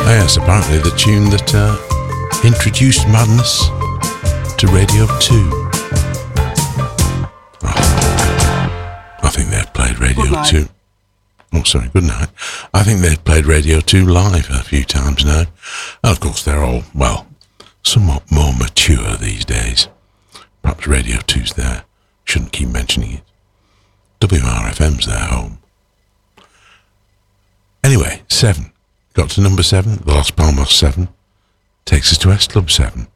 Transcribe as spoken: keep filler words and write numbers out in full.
Yes, apparently the tune that uh, introduced Madness to Radio two. Oh, I think they've played Radio two. Oh, sorry, good night. I think they've played Radio two live a few times now. And of course, they're all, well, somewhat more mature these days. Perhaps Radio two's there. Shouldn't keep mentioning it. W R F M's their home. Anyway, seven. Got to number seven. The Los Palmas seven takes us to S Club seven.